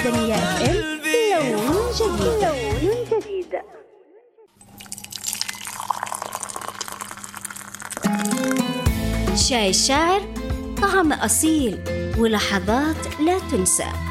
المدنية FM لون جديد. شاي الشاعر طعم أصيل ولحظات لا تنسى.